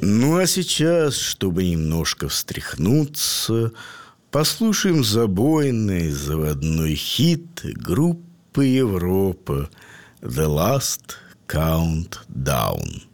Ну, а сейчас, чтобы немножко встряхнуться, послушаем забойный заводной хит группы Европа «The Last Countdown».